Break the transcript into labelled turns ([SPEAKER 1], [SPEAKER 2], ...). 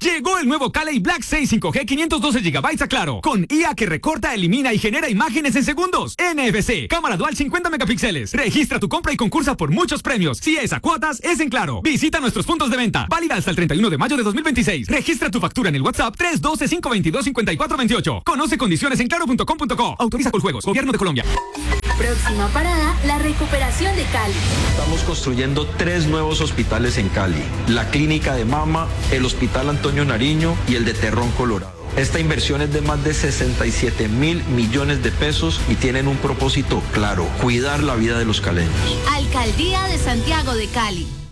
[SPEAKER 1] Llegó el nuevo Cali Black 6 5G 512 GB a Claro, con IA que recorta, elimina y genera imágenes en segundos. NFC, cámara dual 50 megapíxeles. Registra tu compra y concursa por muchos premios. Si es a cuotas, es en Claro. Visita nuestros puntos de venta. Válida hasta el 31 de mayo de 2026. Registra tu factura en el WhatsApp 312-522-5428. Conoce condiciones en claro.com.co. Autoriza con juegos. Gobierno de Colombia.
[SPEAKER 2] Próxima parada, la recuperación de Cali.
[SPEAKER 3] Estamos construyendo 3 nuevos hospitales en Cali. La Clínica de Mama, el Hospital Antonio Nariño y el de Terrón, Colorado. Esta inversión es de más de 67 mil millones de pesos y tienen un propósito claro: cuidar la vida de los caleños.
[SPEAKER 2] Alcaldía de Santiago de Cali.